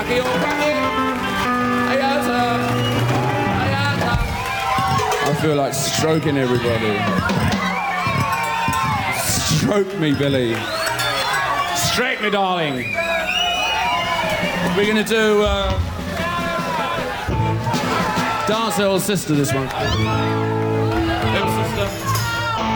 cracky, oh cracky. I feel like stroking everybody. Stroke me, Billy. Stroke me, darling. We're gonna do Dance Little Sister this one. Little Sister.